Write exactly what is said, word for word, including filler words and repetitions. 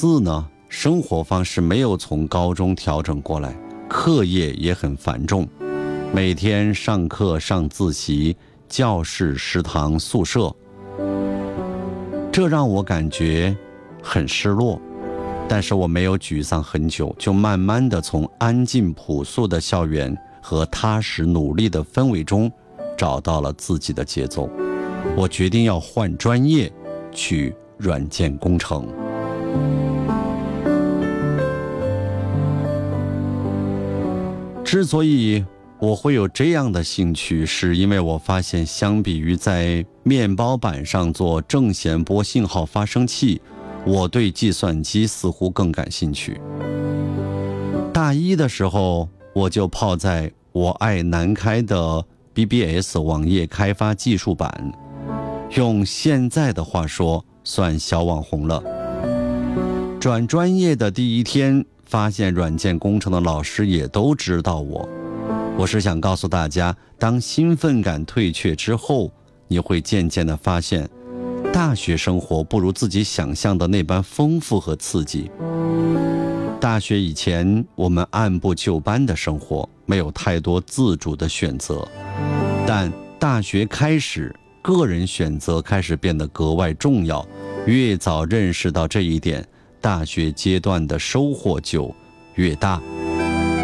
四呢，生活方式没有从高中调整过来，课业也很繁重，每天上课上自习，教室、食堂、宿舍，这让我感觉很失落。但是我没有沮丧很久，就慢慢的从安静朴素的校园和踏实努力的氛围中找到了自己的节奏。我决定要换专业，去软件工程。之所以我会有这样的兴趣，是因为我发现相比于在面包板上做正弦波信号发生器，我对计算机似乎更感兴趣。大一的时候，我就泡在我爱南开的 B B S 网页开发技术版，用现在的话说，算小网红了。转专业的第一天，发现软件工程的老师也都知道我。我是想告诉大家，当兴奋感退却之后，你会渐渐地发现，大学生活不如自己想象的那般丰富和刺激。大学以前，我们按部就班的生活，没有太多自主的选择。但大学开始，个人选择开始变得格外重要。越早认识到这一点，大学阶段的收获就越大。